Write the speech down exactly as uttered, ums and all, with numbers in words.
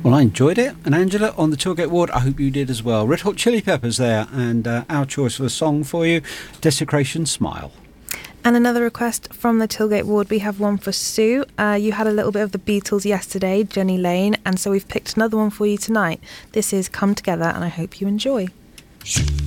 Well, I enjoyed it. And Angela, on the Tilgate Ward, I hope you did as well. Red Hot Chili Peppers there, and uh, our choice for a song for you, Desecration Smile. And another request from the Tilgate Ward, we have one for Sue. Uh, you had a little bit of the Beatles yesterday, Jenny Lane, and so we've picked another one for you tonight. This is Come Together, and I hope you enjoy.